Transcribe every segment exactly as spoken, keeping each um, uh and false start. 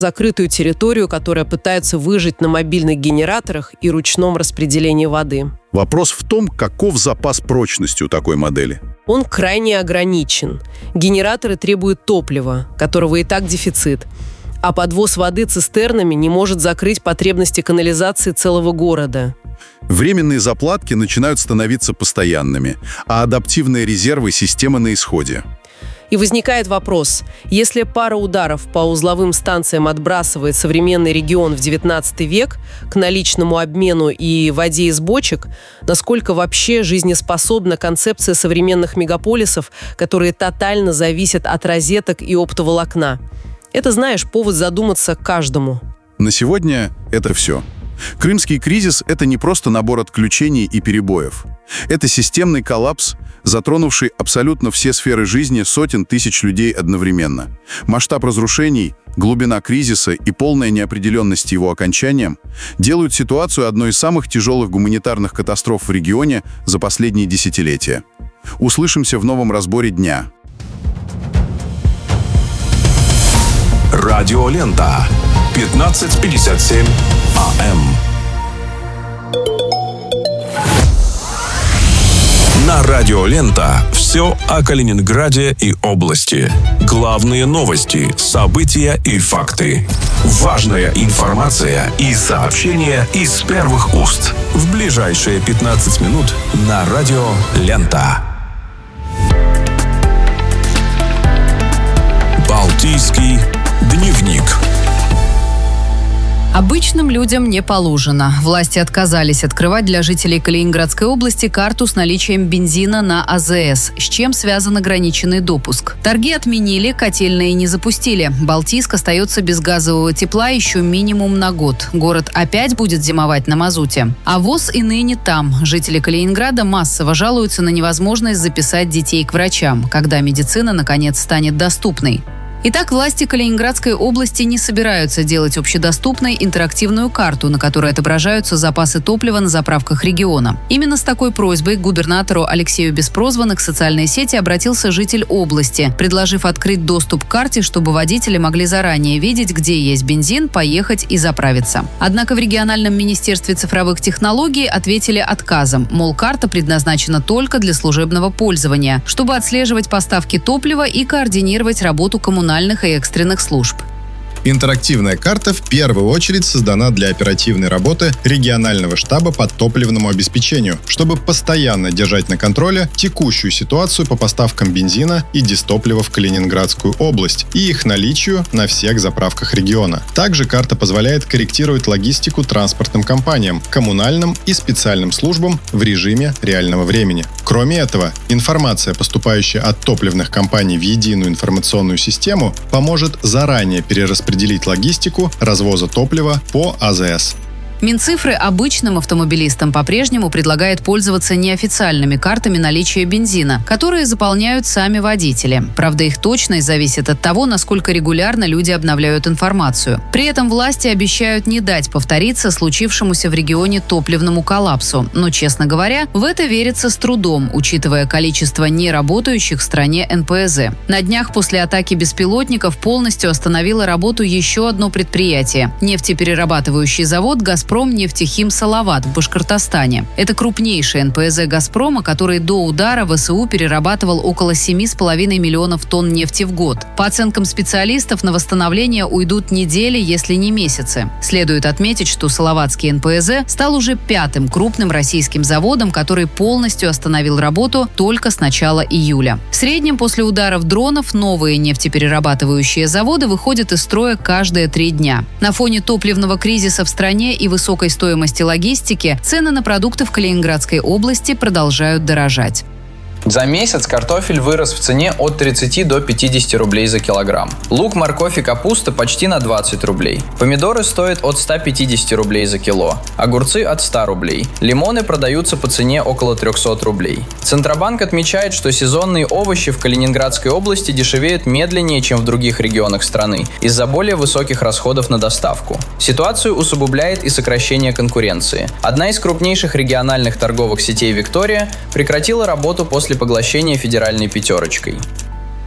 закрытую территорию, которая пытается выжить на мобильных генераторах и ручном распределении воды. Вопрос в том, каков запас прочности у такой модели. Он крайне ограничен. Генераторы требуют топлива, которого и так дефицит. А подвоз воды цистернами не может закрыть потребности канализации целого города. Временные заплатки начинают становиться постоянными, а адаптивные резервы системы на исходе. И возникает вопрос, если пара ударов по узловым станциям отбрасывает современный регион в девятнадцатый век к наличному обмену и воде из бочек, насколько вообще жизнеспособна концепция современных мегаполисов, которые тотально зависят от розеток и оптоволокна? Это, знаешь, повод задуматься каждому. На сегодня это все. Крымский кризис – это не просто набор отключений и перебоев. Это системный коллапс, затронувший абсолютно все сферы жизни сотен тысяч людей одновременно. Масштаб разрушений, глубина кризиса и полная неопределенность его окончанием делают ситуацию одной из самых тяжелых гуманитарных катастроф в регионе за последние десятилетия. Услышимся в новом разборе дня. Радиолента. пятнадцать пятьдесят семь АМ. На Радиолента все о Калининграде и области. Главные новости, события и факты. Важная информация и сообщения из первых уст. В ближайшие пятнадцать минут на Радиолента. Балтийский дневник. Обычным людям не положено. Власти отказались открывать для жителей Калининградской области карту с наличием бензина на АЗС, с чем связан ограниченный допуск. Торги отменили, котельные не запустили. Балтийск остается без газового тепла еще минимум на год. Город опять будет зимовать на мазуте. А ВОЗ и ныне там. Жители Калининграда массово жалуются на невозможность записать детей к врачам, когда медицина, наконец, станет доступной. Итак, власти Калининградской области не собираются делать общедоступной интерактивную карту, на которой отображаются запасы топлива на заправках региона. Именно с такой просьбой к губернатору Алексею Беспрозванных в социальные сети обратился житель области, предложив открыть доступ к карте, чтобы водители могли заранее видеть, где есть бензин, поехать и заправиться. Однако в региональном министерстве цифровых технологий ответили отказом, мол, карта предназначена только для служебного пользования, чтобы отслеживать поставки топлива и координировать работу коммунальных и экстренных служб. Интерактивная карта в первую очередь создана для оперативной работы регионального штаба по топливному обеспечению, чтобы постоянно держать на контроле текущую ситуацию по поставкам бензина и дистоплива в Калининградскую область и их наличию на всех заправках региона. Также карта позволяет корректировать логистику транспортным компаниям, коммунальным и специальным службам в режиме реального времени. Кроме этого, информация, поступающая от топливных компаний в единую информационную систему, поможет заранее перераспределить определить логистику развоза топлива по АЗС. Минцифры обычным автомобилистам по-прежнему предлагает пользоваться неофициальными картами наличия бензина, которые заполняют сами водители. Правда, их точность зависит от того, насколько регулярно люди обновляют информацию. При этом власти обещают не дать повториться случившемуся в регионе топливному коллапсу. Но, честно говоря, в это верится с трудом, учитывая количество неработающих в стране эн пэ зэ. На днях после атаки беспилотников полностью остановило работу еще одно предприятие – нефтеперерабатывающий завод «Газпром» «Нефтехим Салават» в Башкортостане. Это крупнейший эн пэ зэ «Газпрома», который до удара вэ эс у перерабатывал около семи с половиной миллионов тонн нефти в год. По оценкам специалистов, на восстановление уйдут недели, если не месяцы. Следует отметить, что Салаватский эн пэ зэ стал уже пятым крупным российским заводом, который полностью остановил работу только с начала июля. В среднем после ударов дронов новые нефтеперерабатывающие заводы выходят из строя каждые три дня. На фоне топливного кризиса в стране и высокой высокой стоимости логистики, цены на продукты в Калининградской области продолжают дорожать. За месяц картофель вырос в цене от тридцати до пятидесяти рублей за килограмм. Лук, морковь и капуста почти на двадцать рублей. Помидоры стоят от ста пятидесяти рублей за кило. Огурцы от ста рублей. Лимоны продаются по цене около трехсот рублей. Центробанк отмечает, что сезонные овощи в Калининградской области дешевеют медленнее, чем в других регионах страны, из-за более высоких расходов на доставку. Ситуацию усугубляет и сокращение конкуренции. Одна из крупнейших региональных торговых сетей «Виктория» прекратила работу после поглощения федеральной пятерочкой.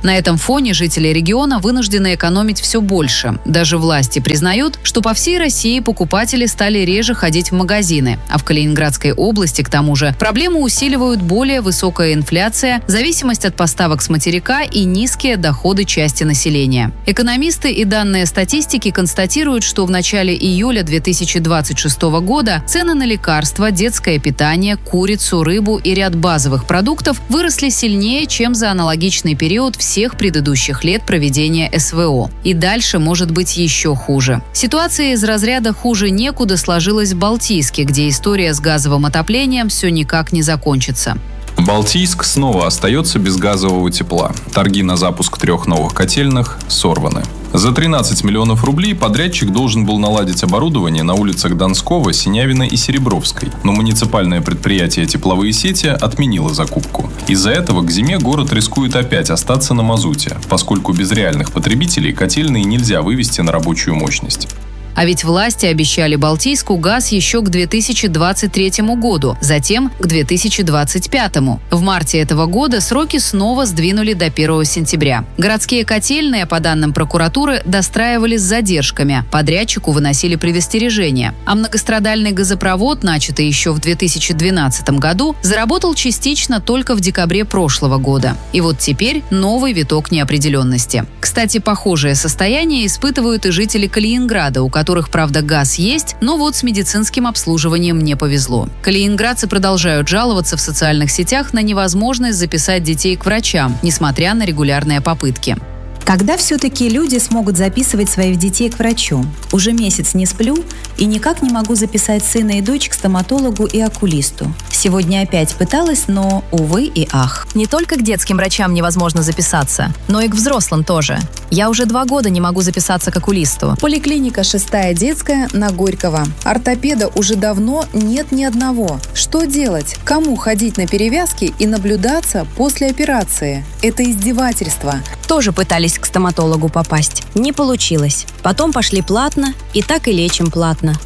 На этом фоне жители региона вынуждены экономить все больше. Даже власти признают, что по всей России покупатели стали реже ходить в магазины, а в Калининградской области, к тому же, проблему усиливают более высокая инфляция, зависимость от поставок с материка и низкие доходы части населения. Экономисты и данные статистики констатируют, что в начале июля две тысячи двадцать шестого года цены на лекарства, детское питание, курицу, рыбу и ряд базовых продуктов выросли сильнее, чем за аналогичный период всех предыдущих лет проведения эс вэ о. И дальше может быть еще хуже. Ситуация из разряда «хуже некуда» сложилась в Балтийске, где история с газовым отоплением все никак не закончится. Балтийск снова остается без газового тепла. Торги на запуск трех новых котельных сорваны. За тринадцать миллионов рублей подрядчик должен был наладить оборудование на улицах Донского, Синявина и Серебровской, но муниципальное предприятие «Тепловые сети» отменило закупку. Из-за этого к зиме город рискует опять остаться на мазуте, поскольку без реальных потребителей котельные нельзя вывести на рабочую мощность. А ведь власти обещали Балтийску газ еще к две тысячи двадцать третьему году, затем к две тысячи двадцать пятому. В марте этого года сроки снова сдвинули до первого сентября. Городские котельные, по данным прокуратуры, достраивались с задержками. Подрядчику выносили предостережения. А многострадальный газопровод, начатый еще в две тысячи двенадцатом году, заработал частично только в декабре прошлого года. И вот теперь новый виток неопределенности. Кстати, похожее состояние испытывают и жители Калининграда, у которых которых, правда, газ есть, но вот с медицинским обслуживанием не повезло. Калининградцы продолжают жаловаться в социальных сетях на невозможность записать детей к врачам, несмотря на регулярные попытки. Когда все-таки люди смогут записывать своих детей к врачу? Уже месяц не сплю и никак не могу записать сына и дочь к стоматологу и окулисту. Сегодня опять пыталась, но, увы и ах. Не только к детским врачам невозможно записаться, но и к взрослым тоже. Я уже два года не могу записаться к окулисту. Поликлиника «Шестая детская» на Горького. Ортопеда уже давно нет ни одного. Что делать? Кому ходить на перевязки и наблюдаться после операции? Это издевательство. Тоже пытались к стоматологу попасть. Не получилось. Потом пошли платно, и так и лечим платно.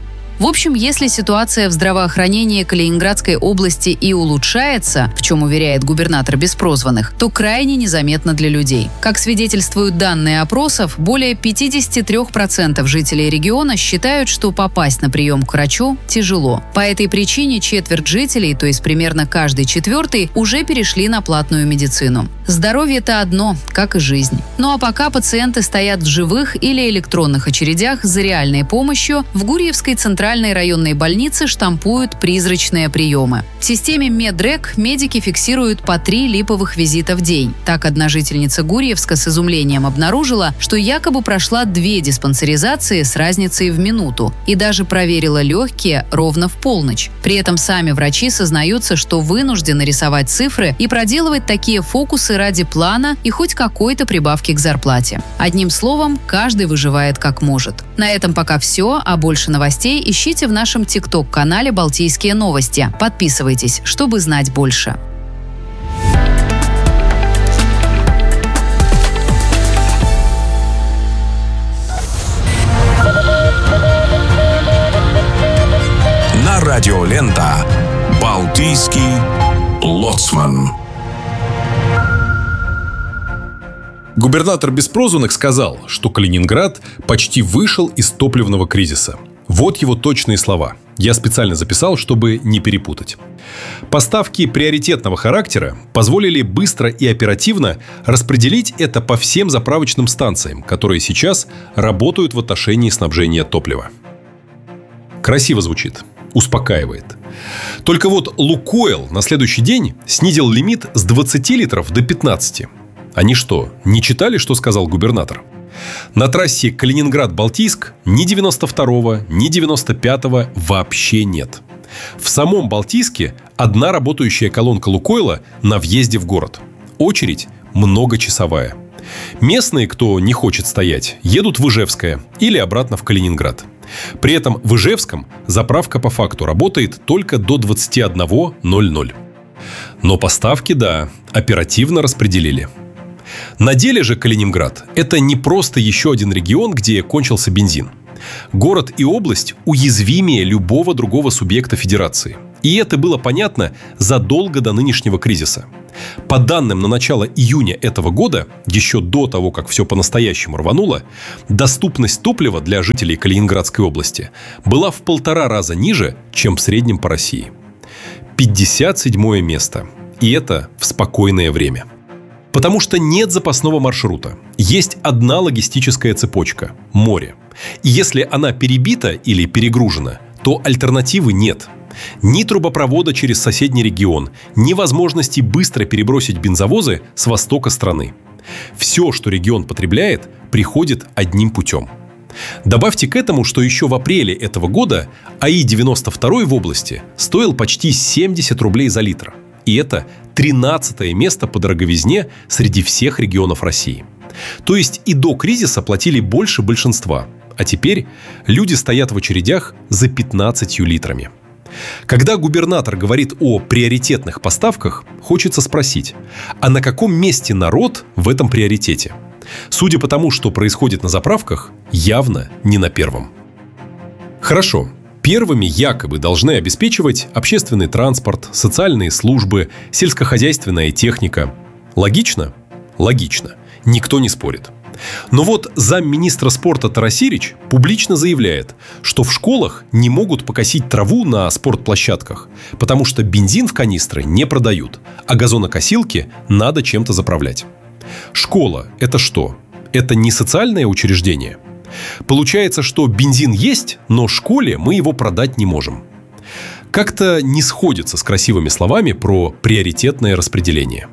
В общем, если ситуация в здравоохранении Калининградской области и улучшается, в чем уверяет губернатор Беспрозванных, то крайне незаметно для людей. Как свидетельствуют данные опросов, более пятьдесят три процента жителей региона считают, что попасть на прием к врачу тяжело. По этой причине четверть жителей, то есть примерно каждый четвертый, уже перешли на платную медицину. Здоровье-то одно, как и жизнь. Ну а пока пациенты стоят в живых или электронных очередях за реальной помощью, в Гурьевской центральной районной больнице штампуют призрачные приемы. В системе Медрек медики фиксируют по три липовых визита в день. Так, одна жительница Гурьевска с изумлением обнаружила, что якобы прошла две диспансеризации с разницей в минуту и даже проверила легкие ровно в полночь. При этом сами врачи сознаются, что вынуждены рисовать цифры и проделывать такие фокусы ради плана и хоть какой-то прибавки к зарплате. Одним словом, каждый выживает как может. На этом пока все, а больше новостей ищите в нашем ТикТок-канале «Балтийские новости». Подписывайтесь, чтобы знать больше. На радио Лента «Балтийский лоцман». Губернатор Беспрозванных сказал, что Калининград почти вышел из топливного кризиса. Вот его точные слова. Я специально записал, чтобы не перепутать. Поставки приоритетного характера позволили быстро и оперативно распределить это по всем заправочным станциям, которые сейчас работают в отношении снабжения топлива. Красиво звучит, успокаивает. Только вот «Лукойл» на следующий день снизил лимит с двадцати литров до пятнадцати. Они что, не читали, что сказал губернатор? На трассе Калининград-Балтийск ни девяносто второго, ни девяносто пятого вообще нет. В самом Балтийске одна работающая колонка «Лукойла» на въезде в город. Очередь многочасовая. Местные, кто не хочет стоять, едут в Ижевское или обратно в Калининград. При этом в Ижевском заправка по факту работает только до двадцати одного ноль ноль. Но поставки, да, оперативно распределили. На деле же Калининград – это не просто еще один регион, где кончился бензин. Город и область уязвимее любого другого субъекта федерации. И это было понятно задолго до нынешнего кризиса. По данным на начало июня этого года, еще до того, как все по-настоящему рвануло, доступность топлива для жителей Калининградской области была в полтора раза ниже, чем в среднем по России. пятьдесят седьмое место. И это в спокойное время. Потому что нет запасного маршрута. Есть одна логистическая цепочка – море. И если она перебита или перегружена, то альтернативы нет. Ни трубопровода через соседний регион, ни возможности быстро перебросить бензовозы с востока страны. Все, что регион потребляет, приходит одним путем. Добавьте к этому, что еще в апреле этого года АИ девяносто два в области стоил почти семьдесят рублей за литр. И это тринадцатое место по дороговизне среди всех регионов России. То есть и до кризиса платили больше большинства. А теперь люди стоят в очередях за пятнадцатью литрами. Когда губернатор говорит о приоритетных поставках, хочется спросить, а на каком месте народ в этом приоритете? Судя по тому, что происходит на заправках, явно не на первом. Хорошо, первыми якобы должны обеспечивать общественный транспорт, социальные службы, сельскохозяйственная техника. Логично? Логично. Никто не спорит. Но вот замминистра спорта Тарасирич публично заявляет, что в школах не могут покосить траву на спортплощадках, потому что бензин в канистры не продают, а газонокосилки надо чем-то заправлять. Школа – это что? Это не социальное учреждение? Получается, что бензин есть, но школе мы его продать не можем. Как-то не сходится с красивыми словами про приоритетное распределение.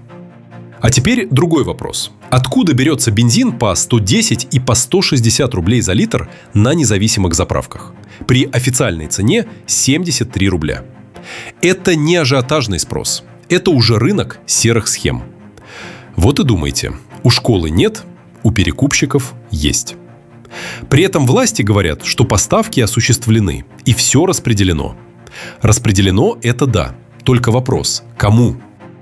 А теперь другой вопрос. Откуда берется бензин по сто десять и по сто шестьдесят рублей за литр на независимых заправках? При официальной цене семьдесят три рубля. Это не ажиотажный спрос. Это уже рынок серых схем. Вот и думайте, у школы нет, у перекупщиков есть. При этом власти говорят, что поставки осуществлены и все распределено. Распределено – это да, только вопрос – кому?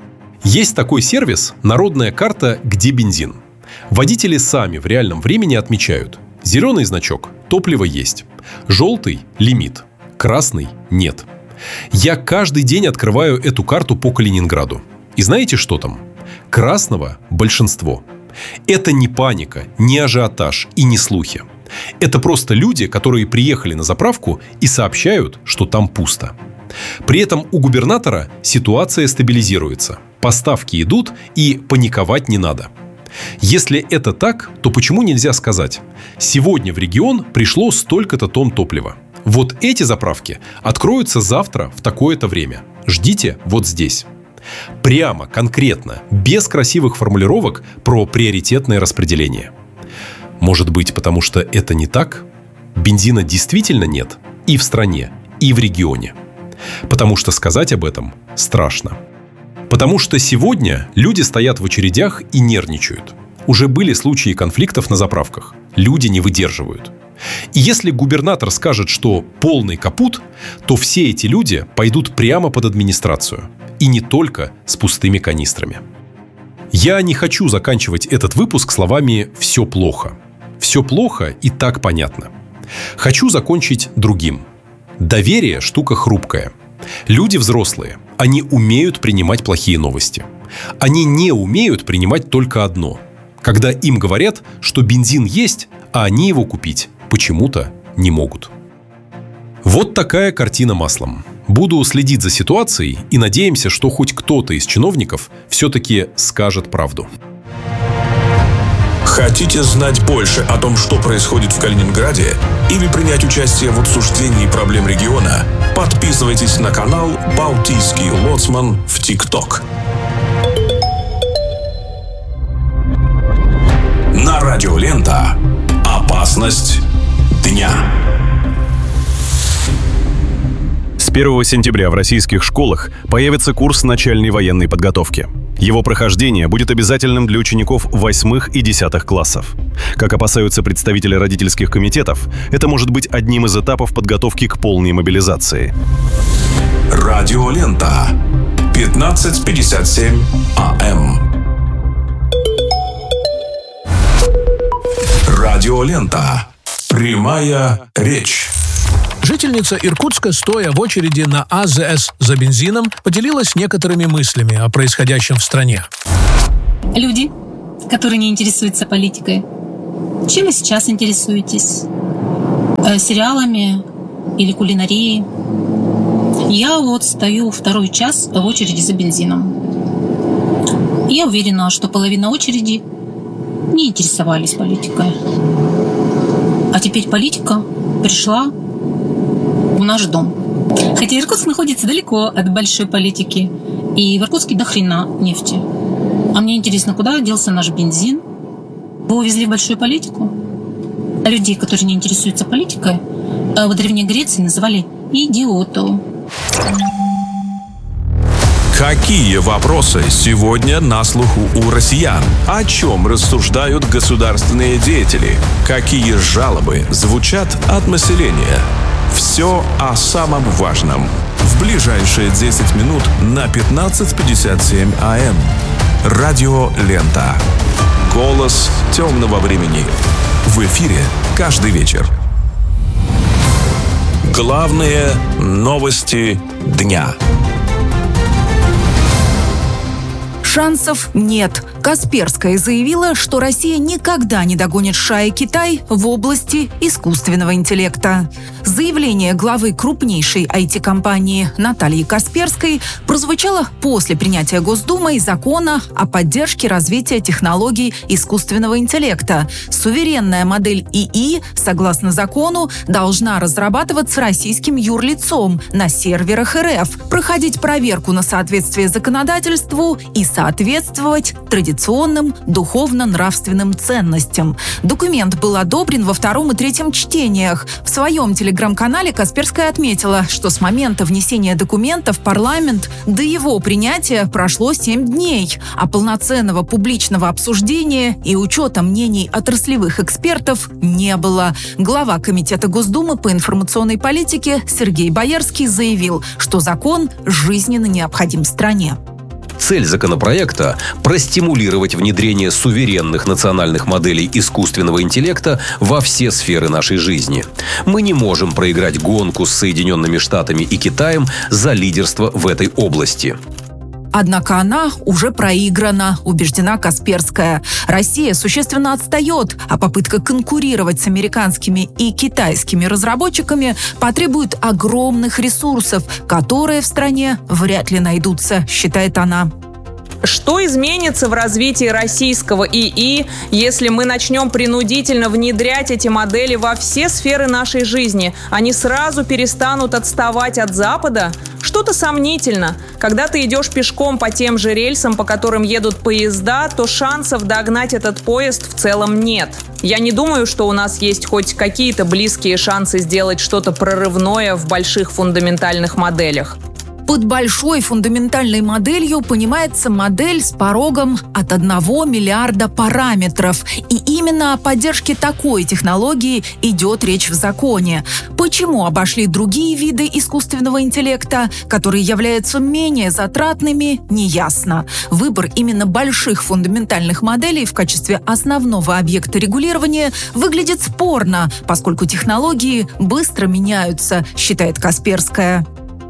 Есть такой сервис «Народная карта. Где бензин?». Водители сами в реальном времени отмечают: зеленый значок – топливо есть, желтый – лимит, красный – нет. Я каждый день открываю эту карту по Калининграду. И знаете, что там? Красного большинство. Это не паника, не ажиотаж и не слухи. Это просто люди, которые приехали на заправку и сообщают, что там пусто. При этом у губернатора ситуация стабилизируется. Поставки идут, и паниковать не надо. Если это так, то почему нельзя сказать: сегодня в регион пришло столько-то тонн топлива. Вот эти заправки откроются завтра в такое-то время. Ждите вот здесь. Прямо, конкретно, без красивых формулировок про приоритетное распределение. Может быть, потому что это не так? Бензина действительно нет и в стране, и в регионе. Потому что сказать об этом страшно. Потому что сегодня люди стоят в очередях и нервничают. Уже были случаи конфликтов на заправках. Люди не выдерживают. И если губернатор скажет, что полный капут, то все эти люди пойдут прямо под администрацию. И не только с пустыми канистрами. Я не хочу заканчивать этот выпуск словами «все плохо». Все плохо и так понятно. Хочу закончить другим. Доверие – штука хрупкая. Люди взрослые. Они умеют принимать плохие новости. Они не умеют принимать только одно. Когда им говорят, что бензин есть, а они его купить почему-то не могут. Вот такая картина маслом. Буду следить за ситуацией и надеемся, что хоть кто-то из чиновников все-таки скажет правду. Хотите знать больше о том, что происходит в Калининграде, или принять участие в обсуждении проблем региона? Подписывайтесь на канал «Балтийский лоцман» в ТикТок. На радио Лента. Опасность дня. С первого сентября в российских школах появится курс начальной военной подготовки. Его прохождение будет обязательным для учеников восьмых и десятых классов. Как опасаются представители родительских комитетов, это может быть одним из этапов подготовки к полной мобилизации. Радиолента. пятнадцать пятьдесят семь АМ. Радиолента. Прямая речь. Жительница Иркутска, стоя в очереди на А З С за бензином, поделилась некоторыми мыслями о происходящем в стране. Люди, которые не интересуются политикой, чем вы сейчас интересуетесь? Э, сериалами или кулинарией? Я вот стою второй час в очереди за бензином. Я уверена, что половина очереди не интересовались политикой. А теперь политика пришла в наш дом. Хотя Иркутск находится далеко от большой политики, и в Иркутске до хрена нефти. А мне интересно, куда делся наш бензин? Его увезли в большую политику? А людей, которые не интересуются политикой, в Древней Греции называли идиотов. Какие вопросы сегодня на слуху у россиян? О чем рассуждают государственные деятели? Какие жалобы звучат от населения? Все о самом важном. В ближайшие десять минут на пятнадцать пятьдесят семь А М. Радио Лента. Голос темного времени. В эфире каждый вечер. Главные новости дня. Шансов нет. Касперская заявила, что Россия никогда не догонит США и Китай в области искусственного интеллекта. Заявление главы крупнейшей ай ти-компании Натальи Касперской прозвучало после принятия Госдумой закона о поддержке развития технологий искусственного интеллекта. Суверенная модель ИИ, согласно закону, должна разрабатываться российским юрлицом на серверах Эр Эф, проходить проверку на соответствие законодательству и соответствовать традиционным духовно-нравственным ценностям. Документ был одобрен во втором и третьем чтениях. В своем телеграм-канале Касперская отметила, что с момента внесения документа в парламент до его принятия прошло семь дней, а полноценного публичного обсуждения и учета мнений отраслевых экспертов не было. Глава Комитета Госдумы по информационной политике Сергей Боярский заявил, что закон жизненно необходим стране. Цель законопроекта – простимулировать внедрение суверенных национальных моделей искусственного интеллекта во все сферы нашей жизни. Мы не можем проиграть гонку с Соединенными Штатами и Китаем за лидерство в этой области. Однако она уже проиграна, убеждена Касперская. Россия существенно отстает, а попытка конкурировать с американскими и китайскими разработчиками потребует огромных ресурсов, которые в стране вряд ли найдутся, считает она. Что изменится в развитии российского ИИ, если мы начнем принудительно внедрять эти модели во все сферы нашей жизни? Они сразу перестанут отставать от Запада? Что-то сомнительно. Когда ты идешь пешком по тем же рельсам, по которым едут поезда, то шансов догнать этот поезд в целом нет. Я не думаю, что у нас есть хоть какие-то близкие шансы сделать что-то прорывное в больших фундаментальных моделях. Под большой фундаментальной моделью понимается модель с порогом от одного миллиарда параметров. И именно о поддержке такой технологии идет речь в законе. Почему обошли другие виды искусственного интеллекта, которые являются менее затратными, неясно. Выбор именно больших фундаментальных моделей в качестве основного объекта регулирования выглядит спорно, поскольку технологии быстро меняются, считает Касперская.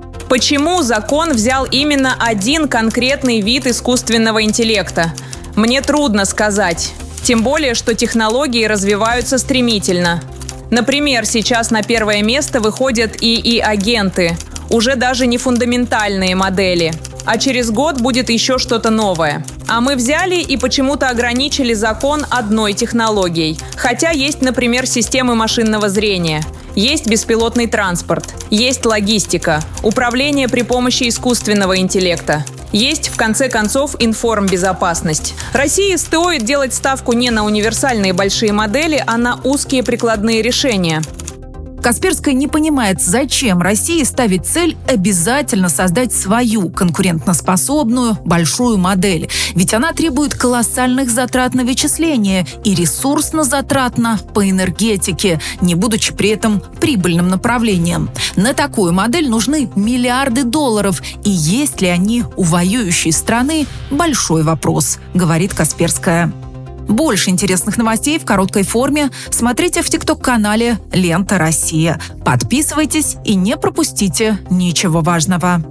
Почему закон взял именно один конкретный вид искусственного интеллекта? Мне трудно сказать. Тем более, что технологии развиваются стремительно. Например, сейчас на первое место выходят ИИ-агенты. Уже даже не фундаментальные модели. А через год будет еще что-то новое. А мы взяли и почему-то ограничили закон одной технологией. Хотя есть, например, системы машинного зрения. Есть беспилотный транспорт, есть логистика, управление при помощи искусственного интеллекта. Есть, в конце концов, информбезопасность. России стоит делать ставку не на универсальные большие модели, а на узкие прикладные решения. Касперская не понимает, зачем России ставить цель обязательно создать свою конкурентоспособную большую модель. Ведь она требует колоссальных затрат на вычисления и ресурсно затратна по энергетике, не будучи при этом прибыльным направлением. На такую модель нужны миллиарды долларов, и есть ли они у воюющей страны – большой вопрос, говорит Касперская. Больше интересных новостей в короткой форме смотрите в тикток-канале «Лента Россия». Подписывайтесь и не пропустите ничего важного.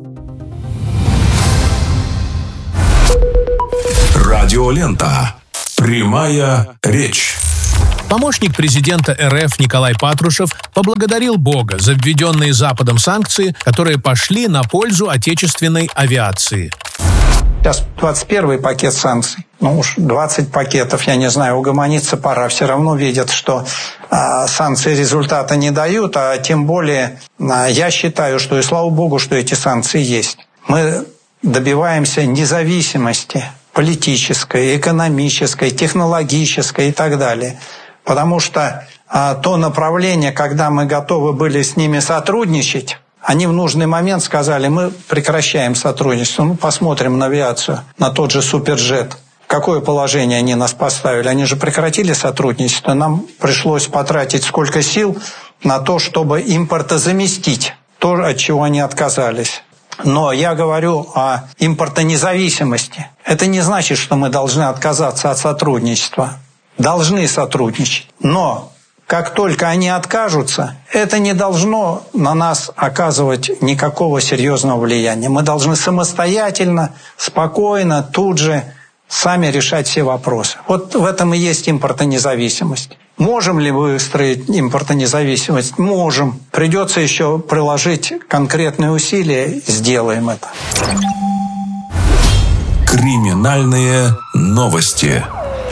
Радиолента. Прямая речь. Помощник президента РФ Николай Патрушев поблагодарил Бога за введенные Западом санкции, которые пошли на пользу отечественной авиации. Сейчас двадцать первый пакет санкций. Ну уж двадцать пакетов, я не знаю, угомониться пора. Все равно видят, что а, санкции результата не дают, а тем более а, я считаю, что и слава Богу, что эти санкции есть. Мы добиваемся независимости политической, экономической, технологической и так далее. Потому что а, то направление, когда мы готовы были с ними сотрудничать, они в нужный момент сказали, мы прекращаем сотрудничество, ну, посмотрим на авиацию, на тот же Суперджет. В какое положение они нас поставили? Они же прекратили сотрудничество. Нам пришлось потратить сколько сил на то, чтобы импортозаместить то, от чего они отказались. Но я говорю о импортонезависимости. Это не значит, что мы должны отказаться от сотрудничества. Должны сотрудничать. Но как только они откажутся, это не должно на нас оказывать никакого серьезного влияния. Мы должны самостоятельно, спокойно, тут же сами решать все вопросы. Вот в этом и есть импортонезависимость. Можем ли выстроить импортонезависимость? Можем. Придется еще приложить конкретные усилия, сделаем это. Криминальные новости.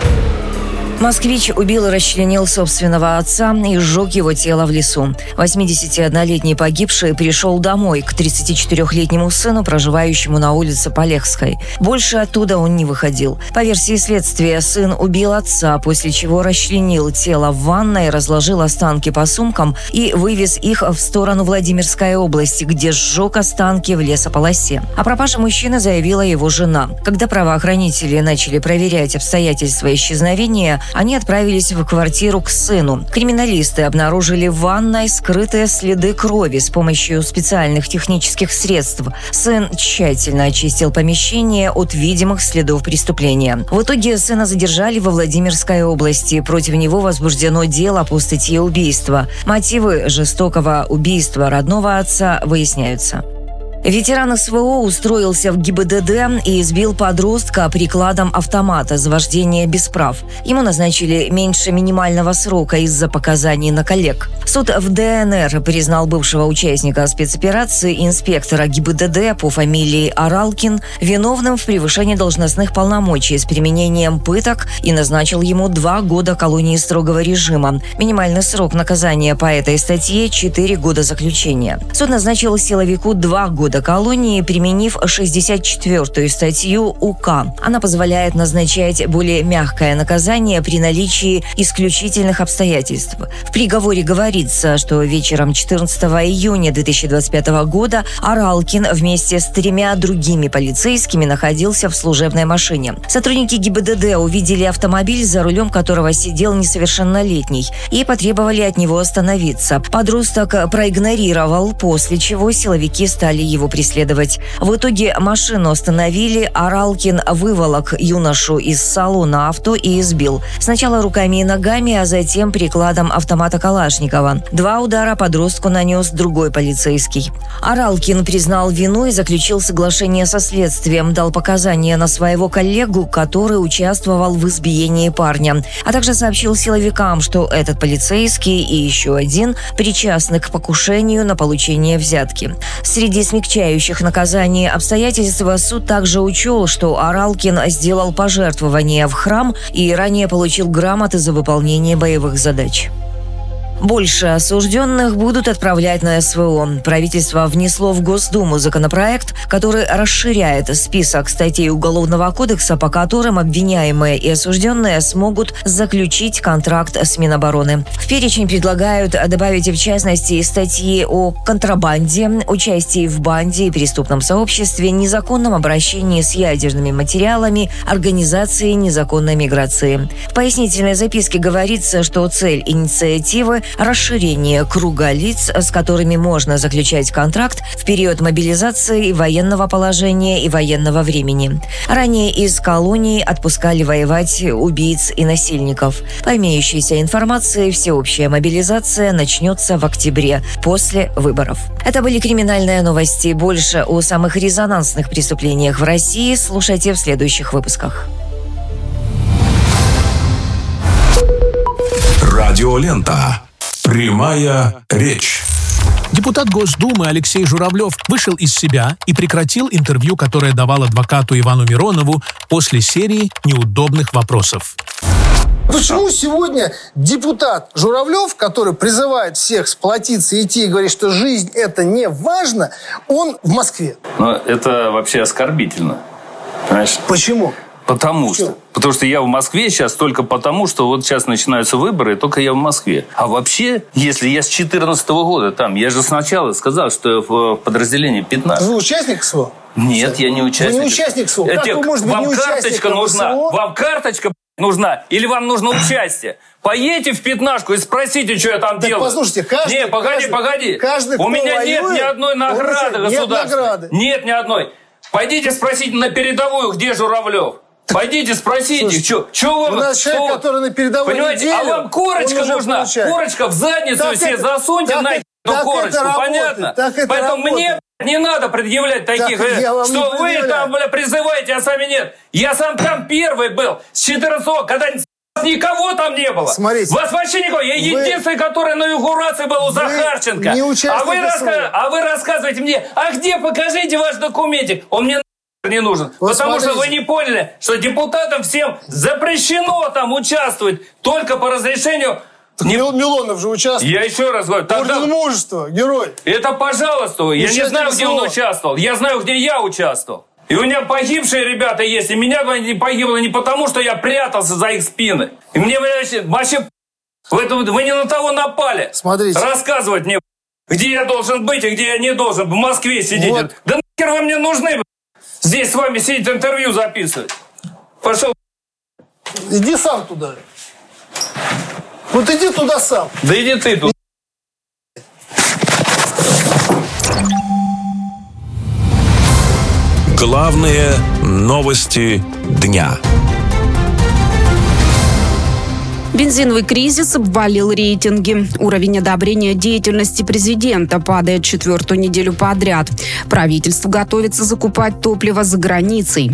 Москвич убил и расчленил собственного отца и сжег его тело в лесу. восьмидесятиоднолетний погибший пришел домой к тридцатичетырехлетнему сыну, проживающему на улице Полехской. Больше оттуда он не выходил. По версии следствия, сын убил отца, после чего расчленил тело в ванной, разложил останки по сумкам и вывез их в сторону Владимирской области, где сжег останки в лесополосе. О пропаже мужчины заявила его жена. Когда правоохранители начали проверять обстоятельства исчезновения, они отправились в квартиру к сыну. Криминалисты обнаружили в ванной скрытые следы крови с помощью специальных технических средств. Сын тщательно очистил помещение от видимых следов преступления. В итоге сына задержали во Владимирской области. Против него возбуждено дело по статье убийства. Мотивы жестокого убийства родного отца выясняются. Ветеран СВО устроился в ГИБДД и избил подростка прикладом автомата за вождение без прав. Ему назначили меньше минимального срока из-за показаний на коллег. Суд в ДНР признал бывшего участника спецоперации, инспектора ГИБДД по фамилии Аралкин, виновным в превышении должностных полномочий с применением пыток и назначил ему два года колонии строгого режима. Минимальный срок наказания по этой статье – четыре года заключения. Суд назначил силовику два года колонии, применив шестьдесят четвёртую статью УК. Она позволяет назначать более мягкое наказание при наличии исключительных обстоятельств. В приговоре говорится, что вечером четырнадцатого июня две тысячи двадцать пятого года Аралкин вместе с тремя другими полицейскими находился в служебной машине. Сотрудники ГИБДД увидели автомобиль, за рулем которого сидел несовершеннолетний, и потребовали от него остановиться. Подросток проигнорировал, после чего силовики стали его преследовать. В итоге машину остановили, Аралкин выволок юношу из салона авто и избил. Сначала руками и ногами, а затем прикладом автомата Калашникова. Два удара подростку нанес другой полицейский. Аралкин признал вину и заключил соглашение со следствием, дал показания на своего коллегу, который участвовал в избиении парня, а также сообщил силовикам, что этот полицейский и еще один причастны к покушению на получение взятки. Среди смягчающих наказаний обстоятельства суд также учел, что Аралкин сделал пожертвование в храм и ранее получил грамоты за выполнение боевых задач. Больше осужденных будут отправлять на СВО. Правительство внесло в Госдуму законопроект, который расширяет список статей Уголовного кодекса, по которым обвиняемые и осужденные смогут заключить контракт с Минобороны. В перечень предлагают добавить, в частности, статьи о контрабанде, участии в банде и преступном сообществе, незаконном обращении с ядерными материалами, организации незаконной миграции. В пояснительной записке говорится, что цель инициативы расширение круга лиц, с которыми можно заключать контракт в период мобилизации, военного положения и военного времени. Ранее из колоний отпускали воевать убийц и насильников. По имеющейся информации, всеобщая мобилизация начнется в октябре, после выборов. Это были криминальные новости. Больше о самых резонансных преступлениях в России слушайте в следующих выпусках. Радиолента. Прямая речь. Депутат Госдумы Алексей Журавлев вышел из себя и прекратил интервью, которое давал адвокату Ивану Миронову после серии неудобных вопросов. Почему сегодня депутат Журавлев, который призывает всех сплотиться, идти и говорит, что жизнь это не важно, он в Москве? Но это вообще оскорбительно. Понимаешь? Почему? Потому что. Потому что я в Москве сейчас только потому, что вот сейчас начинаются выборы, и только я в Москве. А вообще, если я с четырнадцатого года там, я же сначала сказал, что я в подразделении пятнадцать. Вы участник СВО? Нет, я не участник. Вы не участник СВО? Как вы можете быть вам не карточка нужна? СВО? Вам карточка нужна? Или вам нужно участие? Поедете в пятнашку и спросите, что я там так делаю. Послушайте, каждый... Не, погоди, каждый, погоди. Каждый, У меня нет воюет, ни одной награды государственной. Нет ни одной. Пойдите спросите на передовую, где Журавлев. Пойдите, спросите, что, что вы... У нас человек, что... который на передовой Понимаете, неделе, а вам корочка нужна, получает. Корочка в задницу так себе это, засуньте так на это, эту корочку, это понятно? Так это Поэтому работает. мне не надо предъявлять таких, так э, что вы там, бля, призываете, а сами нет. Я сам там первый был, с четырнадцатого, когда никого там не было. Смотрите. Вас вообще никого. Я вы... единственный, который на инаугурации был у Захарченко. Не а, вы раска... а вы рассказываете мне, а где, покажите ваш документик. Он мне не нужен. Вот потому смотрите. Что вы не поняли, что депутатам всем запрещено там участвовать только по разрешению... Так не... Милонов же участвовал. Я еще раз говорю. Тогда... Орден мужества, герой. Это пожалуйста. Я не знаю, где он участвовал. Я знаю, где я участвовал. И у меня погибшие ребята есть. И меня не погибло не потому, что я прятался за их спины. И мне вообще... Вы не на того напали. Смотрите. Рассказывать мне, где я должен быть и где я не должен. В Москве сидеть. Вот. Да нахер вы мне нужны, здесь с вами сидеть, интервью записывать. Пошел. Иди сам туда. Вот иди туда сам. Да иди ты туда. Главные новости дня. Бензиновый кризис обвалил рейтинги. Уровень одобрения деятельности президента падает четвертую неделю подряд. Правительство готовится закупать топливо за границей.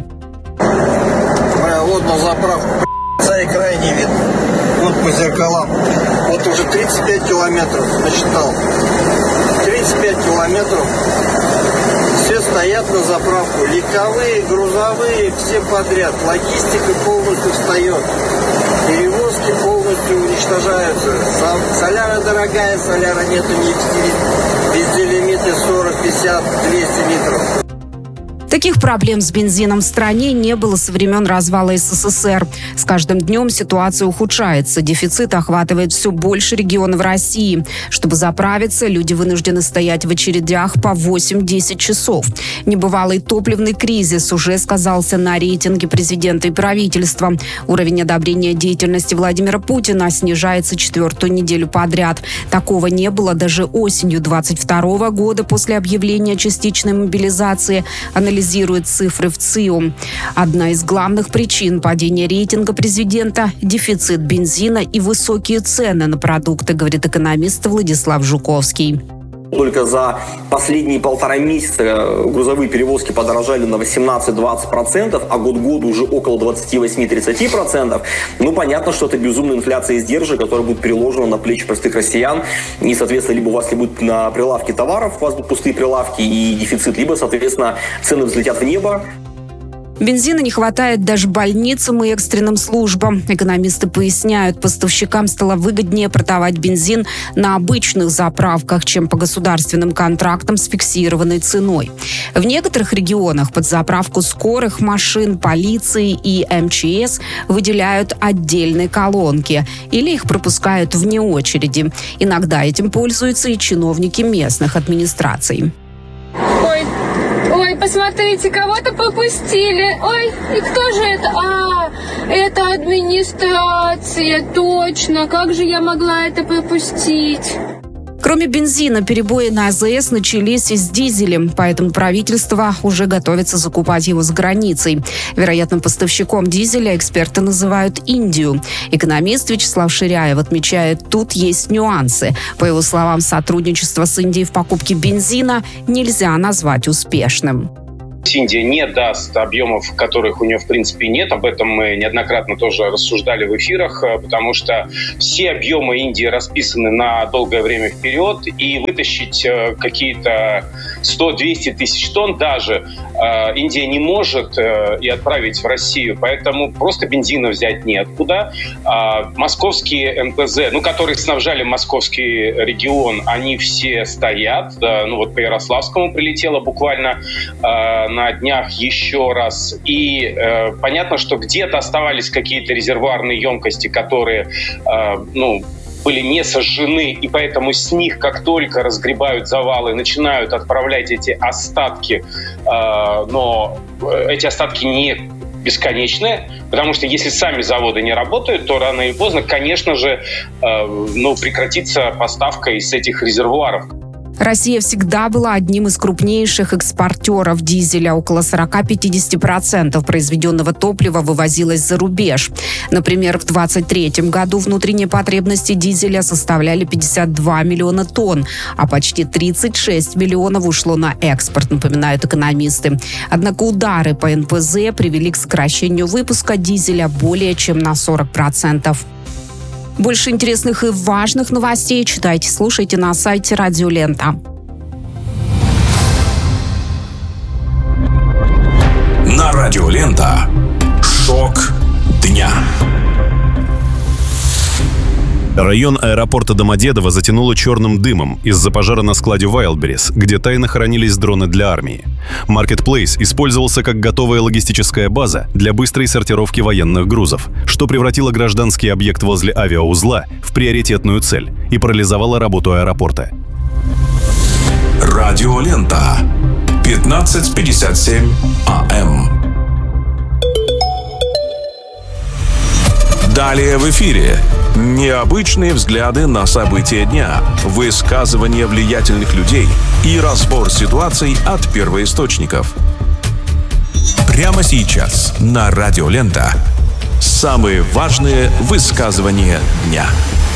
Вот на заправку, царь крайний вид. Вот по зеркалам. Вот уже тридцать пять километров насчитал. тридцать пять километров. Все стоят на заправку. Легковые, грузовые, все подряд. Логистика полностью встает. Перевозки полностью уничтожаются. Соляра дорогая, соляра нету нефти. Везде лимиты сорок, пятьдесят, двести литров. Таких проблем с бензином в стране не было со времен развала СССР. С каждым днем ситуация ухудшается. Дефицит охватывает все больше регионов России. Чтобы заправиться, люди вынуждены стоять в очередях по восемь-десять часов. Небывалый топливный кризис уже сказался на рейтинге президента и правительства. Уровень одобрения деятельности Владимира Путина снижается четвертую неделю подряд. Такого не было даже осенью двадцать второго года после объявления частичной мобилизации. Анализирует цифры в ЦИОМ. Одна из главных причин падения рейтинга президента – дефицит бензина и высокие цены на продукты, говорит экономист Владислав Жуковский. Только за последние полтора месяца грузовые перевозки подорожали на восемнадцать-двадцать процентов, а год к году уже около двадцать восемь-тридцать процентов. Ну, понятно, что это безумная инфляция издержек, которая будет переложена на плечи простых россиян. И, соответственно, либо у вас будет на прилавке товаров, у вас будут пустые прилавки и дефицит, либо, соответственно, цены взлетят в небо. Бензина не хватает даже больницам и экстренным службам. Экономисты поясняют, поставщикам стало выгоднее продавать бензин на обычных заправках, чем по государственным контрактам с фиксированной ценой. В некоторых регионах под заправку скорых машин, полиции и эм че эс выделяют отдельные колонки или их пропускают вне очереди. Иногда этим пользуются и чиновники местных администраций. Ой, ой. Ой, посмотрите, кого-то пропустили. Ой, и кто же это? А, это администрация, точно. Как же я могла это пропустить? Кроме бензина, перебои на АЗС начались и с дизелем, поэтому правительство уже готовится закупать его за границей. Вероятным поставщиком дизеля эксперты называют Индию. Экономист Вячеслав Ширяев отмечает, тут есть нюансы. По его словам, сотрудничество с Индией в покупке бензина нельзя назвать успешным. Индия не даст объемов, которых у нее в принципе нет. Об этом мы неоднократно тоже рассуждали в эфирах, потому что все объемы Индии расписаны на долгое время вперед, и вытащить какие-то сто-двести тысяч тонн даже Индия не может и отправить в Россию, поэтому просто бензина взять неоткуда. Московские эн пэ зэ, ну, которые снабжали московский регион, они все стоят. Ну вот по Ярославскому прилетело буквально на днях еще раз. И э, понятно, что где-то оставались какие-то резервуарные емкости, которые, э, ну, были не сожжены, и поэтому с них, как только разгребают завалы, начинают отправлять эти остатки, э, но эти остатки не бесконечные, потому что если сами заводы не работают, то рано или поздно, конечно же, э, ну, прекратится поставка из этих резервуаров. Россия всегда была одним из крупнейших экспортеров дизеля. Около сорок-пятьдесят процентов произведенного топлива вывозилось за рубеж. Например, в двадцать третьем году внутренние потребности дизеля составляли пятьдесят два миллиона тонн, а почти тридцать шесть миллионов ушло на экспорт, напоминают экономисты. Однако удары по эн пэ зэ привели к сокращению выпуска дизеля более чем на сорок процентов. Больше интересных и важных новостей читайте, слушайте на сайте Радио Лента. На Радио Лента. Шок дня. Район аэропорта Домодедово затянуло черным дымом из-за пожара на складе Wildberries, где тайно хранились дроны для армии. Marketplace использовался как готовая логистическая база для быстрой сортировки военных грузов, что превратило гражданский объект возле авиаузла в приоритетную цель и парализовало работу аэропорта. Радио Лента. пятнадцать пятьдесят семь а эм. Далее в эфире. Необычные взгляды на события дня, высказывания влиятельных людей и разбор ситуаций от первоисточников. Прямо сейчас на Радио Лента. Самые важные высказывания дня.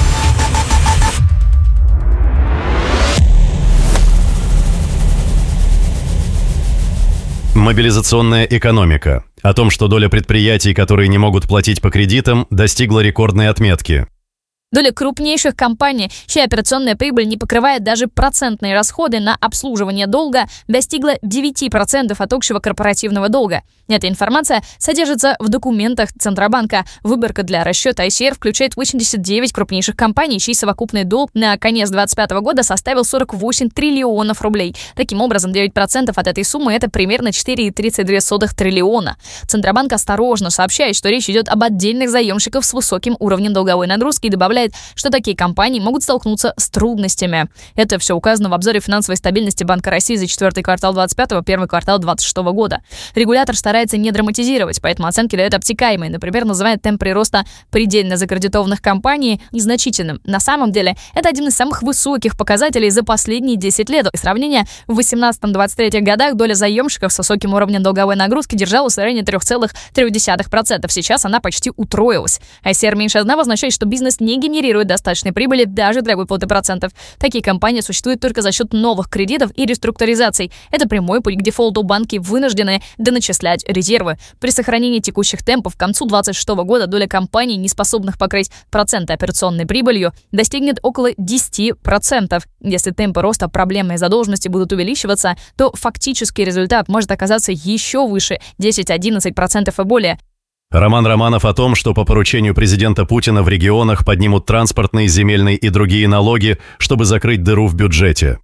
Мобилизационная экономика. О том, что доля предприятий, которые не могут платить по кредитам, достигла рекордной отметки. Доля крупнейших компаний, чья операционная прибыль не покрывает даже процентные расходы на обслуживание долга, достигла девять процентов от общего корпоративного долга. Эта информация содержится в документах Центробанка. Выборка для расчета ай си эр включает восемьдесят девять крупнейших компаний, чей совокупный долг на конец двадцать пятого года составил сорок восемь триллионов рублей. Таким образом, девять процентов от этой суммы – это примерно четыре целых тридцать две сотых триллиона. Центробанк осторожно сообщает, что речь идет об отдельных заемщиках с высоким уровнем долговой нагрузки и добавляет, что такие компании могут столкнуться с трудностями. Это все указано в обзоре финансовой стабильности Банка России за четвертый квартал двадцать пятого, первый квартал двадцать шестого года. Регулятор старается не драматизировать, поэтому оценки дает обтекаемые. Например, называет темп прироста предельно закредитованных компаний незначительным. На самом деле, это один из самых высоких показателей за последние десять лет. Для сравнения, в восемнадцатом-двадцать третьем годах доля заемщиков с высоким уровнем долговой нагрузки держалась в районе три целых три десятых процента. Сейчас она почти утроилась. ай си эр меньше одного означает, что бизнес не генерирует достаточной прибыли даже для выплаты процентов. Такие компании существуют только за счет новых кредитов и реструктуризаций. Это прямой путь к дефолту. Банки вынуждены доначислять резервы. При сохранении текущих темпов к концу двадцать шестого года доля компаний, не способных покрыть проценты операционной прибылью, достигнет около десять процентов. Если темпы роста проблемной задолженности будут увеличиваться, то фактический результат может оказаться еще выше – десять-одиннадцать процентов и более. Роман Романов о том, что по поручению президента Путина в регионах поднимут транспортные, земельные и другие налоги, чтобы закрыть дыру в бюджете.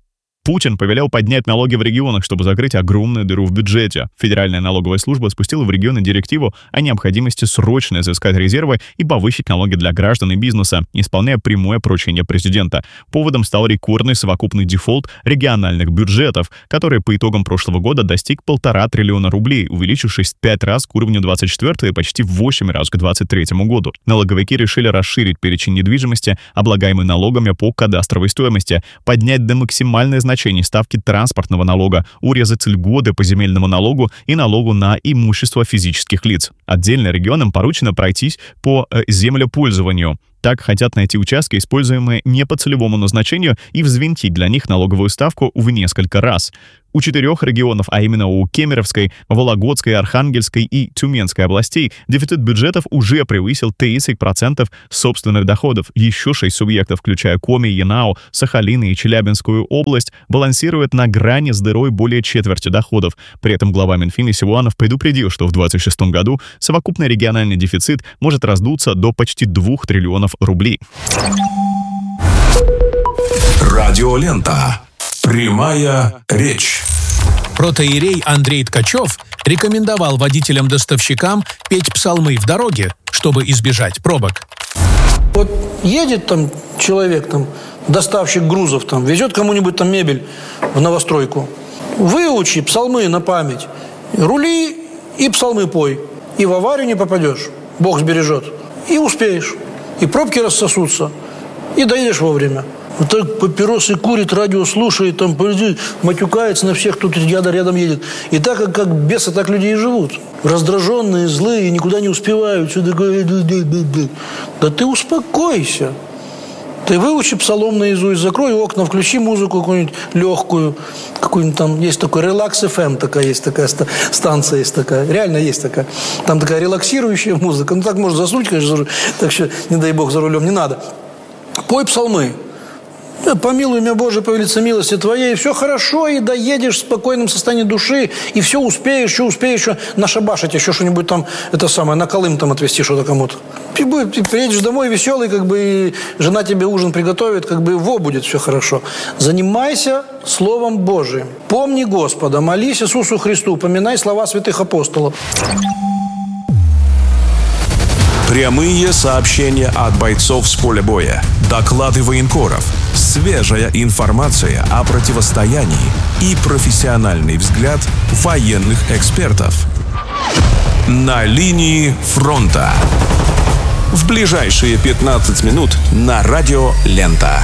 Путин повелел поднять налоги в регионах, чтобы закрыть огромную дыру в бюджете. Федеральная налоговая служба спустила в регионы директиву о необходимости срочно изыскать резервы и повысить налоги для граждан и бизнеса, исполняя прямое поручение президента. Поводом стал рекордный совокупный дефолт региональных бюджетов, который по итогам прошлого года достиг полтора триллиона рублей, увеличившись в пять раз к уровню двадцать четвёртого и почти в восемь раз к двадцать третьему году. Налоговики решили расширить перечень недвижимости, облагаемой налогами по кадастровой стоимости, поднять до максимальной значения ставки транспортного налога, урезать льготы по земельному налогу и налогу на имущество физических лиц. Отдельно регионам поручено пройтись по э, землепользованию. Так хотят найти участки, используемые не по целевому назначению, и взвинтить для них налоговую ставку в несколько раз. У четырех регионов, а именно у Кемеровской, Вологодской, Архангельской и Тюменской областей, дефицит бюджетов уже превысил тридцать процентов собственных доходов. Еще шесть субъектов, включая Коми, Янао, Сахалин и Челябинскую область, балансируют на грани с дырой более четверти доходов. При этом глава Минфина Силуанов предупредил, что в двадцать шестом году совокупный региональный дефицит может раздуться до почти двух триллионов рублей. Радиолента. Прямая речь. Протоиерей Андрей Ткачев рекомендовал водителям-доставщикам петь псалмы в дороге, чтобы избежать пробок. Вот едет там человек, там, доставщик грузов, там, везет кому-нибудь там мебель в новостройку. Выучи псалмы на память. Рули и псалмы пой. И в аварию не попадешь. Бог сбережет. И успеешь. И пробки рассосутся. И доедешь вовремя. Вот так папиросы курит, радио слушает, там матюкается на всех, тут рядом едет. И так, как, как бесы, так люди и живут. Раздраженные, злые, никуда не успевают. Все такое... Да ты успокойся. Ты выучи псалом наизусть, закрой окна, включи музыку какую-нибудь легкую. Какую-нибудь там, есть такой Relax эф эм, такая есть такая станция, есть такая. Реально есть такая. Там такая релаксирующая музыка. Ну так можно заснуть, конечно, так что, не дай бог, за рулем не надо. Пой псалмы. Помилуй меня, Боже, по велице милости Твоей, и все хорошо, и доедешь в спокойном состоянии души, и все успеешь, еще успеешь еще нашабашить, еще что-нибудь там, это самое, на Колым там отвезти что-то кому-то. Ты, ты приедешь домой веселый, как бы, и жена тебе ужин приготовит, как бы, во, будет все хорошо. Занимайся Словом Божиим. Помни Господа, молись Иисусу Христу, поминай слова святых апостолов. Прямые сообщения от бойцов с поля боя, доклады военкоров, свежая информация о противостоянии и профессиональный взгляд военных экспертов. На линии фронта. В ближайшие пятнадцать минут на Радио Лента.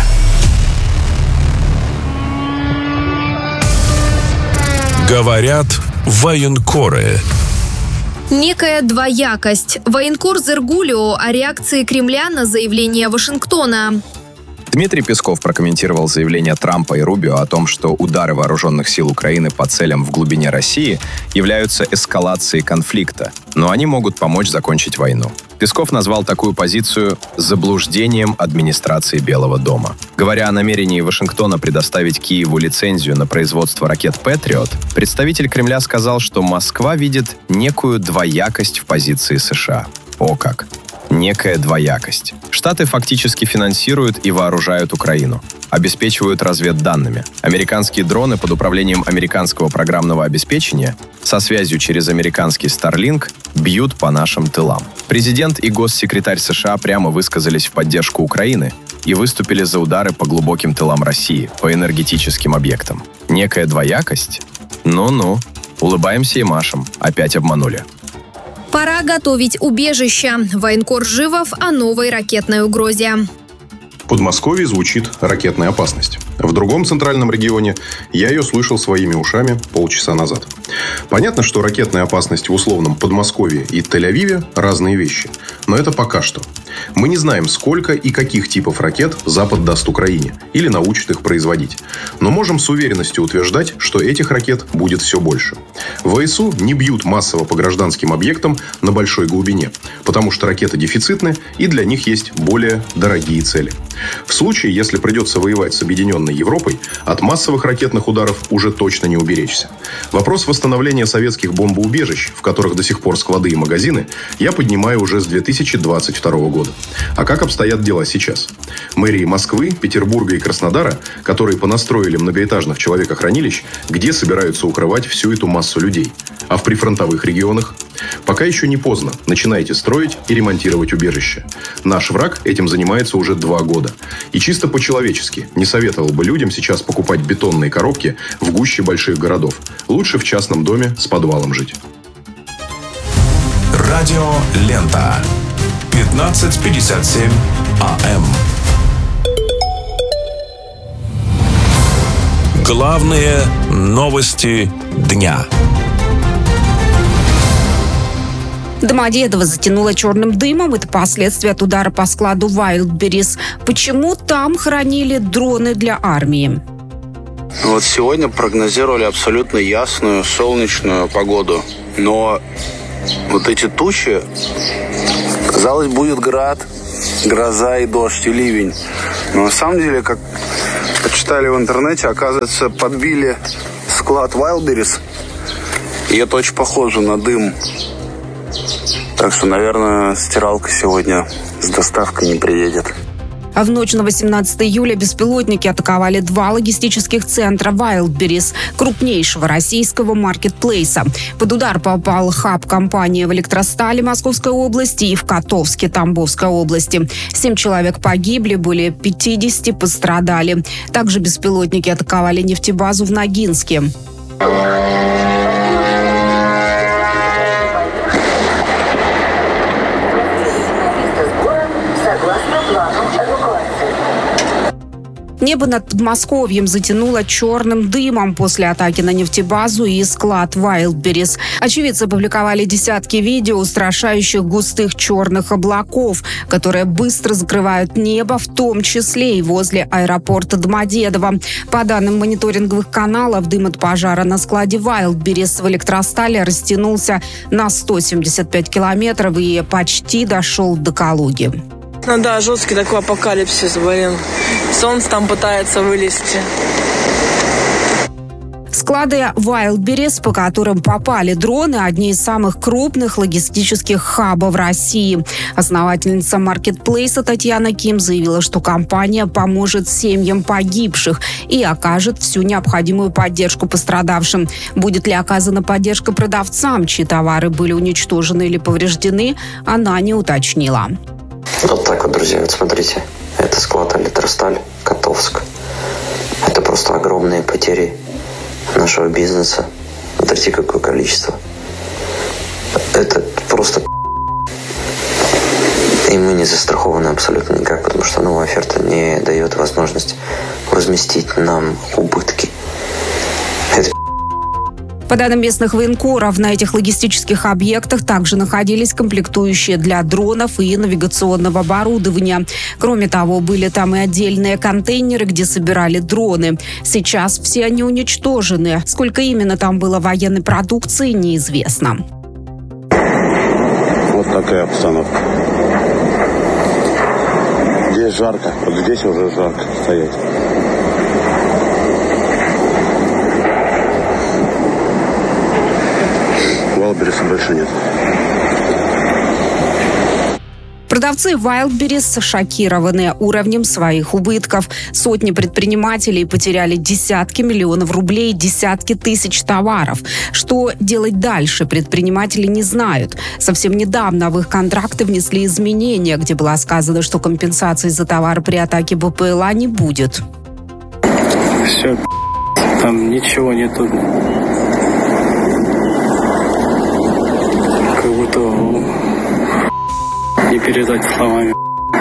Говорят военкоры. Некая двоякость. Военкор Зергулио о реакции Кремля на заявление Вашингтона. Дмитрий Песков прокомментировал заявление Трампа и Рубио о том, что удары вооруженных сил Украины по целям в глубине России являются эскалацией конфликта, но они могут помочь закончить войну. Песков назвал такую позицию заблуждением администрации Белого дома. Говоря о намерении Вашингтона предоставить Киеву лицензию на производство ракет «Патриот», представитель Кремля сказал, что Москва видит некую двоякость в позиции США. О как! Некая двоякость. Штаты фактически финансируют и вооружают Украину, обеспечивают разведданными. Американские дроны под управлением американского программного обеспечения со связью через американский Starlink бьют по нашим тылам. Президент и госсекретарь США прямо высказались в поддержку Украины и выступили за удары по глубоким тылам России, по энергетическим объектам. Некая двоякость? Ну-ну. Улыбаемся и машем. Опять обманули. Пора готовить убежища. Военкор Живов о новой ракетной угрозе. В Подмосковье звучит ракетная опасность. В другом центральном регионе я ее слышал своими ушами полчаса назад. Понятно, что ракетная опасность в условном Подмосковье и Тель-Авиве – разные вещи. Но это пока что. Мы не знаем, сколько и каких типов ракет Запад даст Украине или научит их производить. Но можем с уверенностью утверждать, что этих ракет будет все больше. ВСУ не бьют массово по гражданским объектам на большой глубине, потому что ракеты дефицитны и для них есть более дорогие цели. В случае, если придется воевать с Объединенными цивилизованной Европой от массовых ракетных ударов уже точно не уберечься. Вопрос восстановления советских бомбоубежищ, в которых до сих пор склады и магазины, я поднимаю уже с две тысячи двадцать второго года. А как обстоят дела сейчас? Мэрии Москвы, Петербурга и Краснодара, которые понастроили многоэтажных человекохранилищ, где собираются укрывать всю эту массу людей? А в прифронтовых регионах? Пока еще не поздно. Начинайте строить и ремонтировать убежища. Наш враг этим занимается уже два года. И чисто по-человечески не советовал бы людям сейчас покупать бетонные коробки в гуще больших городов. Лучше в частном доме с подвалом жить. Радио Лента. пятнадцать пятьдесят семь АМ. Главные новости дня. Домодедово затянуло черным дымом. Это последствия от удара по складу Wildberries. Почему там хранили дроны для армии? Вот сегодня прогнозировали абсолютно ясную, солнечную погоду. Но вот эти тучи, казалось, будет град, гроза и дождь, и ливень. Но на самом деле, как почитали в интернете, оказывается, подбили склад Wildberries. И это очень похоже на дым. Так что, наверное, стиралка сегодня с доставкой не приедет. А в ночь на восемнадцатое июля беспилотники атаковали два логистических центра Wildberries, крупнейшего российского маркетплейса. Под удар попал хаб компании в Электростале Московской области и в Котовске Тамбовской области. Семь человек погибли, более пятьдесят пострадали. Также беспилотники атаковали нефтебазу в Ногинске. Небо над Подмосковьем затянуло черным дымом после атаки на нефтебазу и склад Wildberries. Очевидцы опубликовали десятки видео устрашающих густых черных облаков, которые быстро закрывают небо, в том числе и возле аэропорта Домодедово. По данным мониторинговых каналов, дым от пожара на складе Wildberries в Электростале растянулся на сто семьдесят пять километров и почти дошел до Калуги. Ну да, жесткий такой апокалипсис, блин. Солнце там пытается вылезти. Склады Wildberries, по которым попали дроны, одни из самых крупных логистических хабов России. Основательница маркетплейса Татьяна Ким заявила, что компания поможет семьям погибших и окажет всю необходимую поддержку пострадавшим. Будет ли оказана поддержка продавцам, чьи товары были уничтожены или повреждены, она не уточнила. Вот так вот, друзья, вот смотрите. Это склад Электросталь, Котовск. Это просто огромные потери нашего бизнеса. Смотрите, какое количество. Это просто и мы не застрахованы абсолютно никак, потому что новая оферта не дает возможность возместить нам убытки. Это По данным местных военкоров, на этих логистических объектах также находились комплектующие для дронов и навигационного оборудования. Кроме того, были там и отдельные контейнеры, где собирали дроны. Сейчас все они уничтожены. Сколько именно там было военной продукции, неизвестно. Вот такая обстановка. Здесь жарко, вот здесь уже жарко стоять. Wildberries больше нет. Продавцы Wildberries шокированы уровнем своих убытков. Сотни предпринимателей потеряли десятки миллионов рублей, десятки тысяч товаров. Что делать дальше, предприниматели не знают. Совсем недавно в их контракты внесли изменения, где было сказано, что компенсации за товар при атаке БПЛА не будет. Все, там ничего нету. Как будто не передать словами.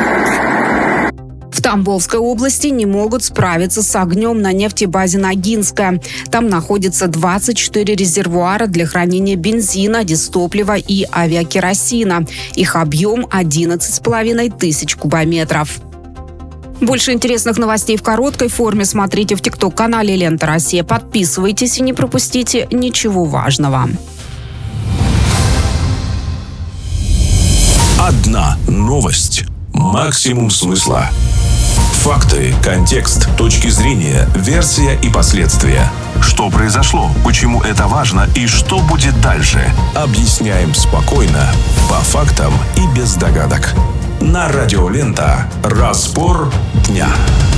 В Тамбовской области не могут справиться с огнем на нефтебазе Ногинская. Там находится двадцать четыре резервуара для хранения бензина, дизтоплива и авиакеросина. Их объем одиннадцать с половиной тысяч кубометров. Больше интересных новостей в короткой форме смотрите в ТикТок-канале «Лента Россия». Подписывайтесь и не пропустите ничего важного. Одна новость. Максимум смысла. Факты, контекст, точки зрения, версия и последствия. Что произошло, почему это важно и что будет дальше. Объясняем спокойно, по фактам и без догадок. На Радио Лента. Разбор дня.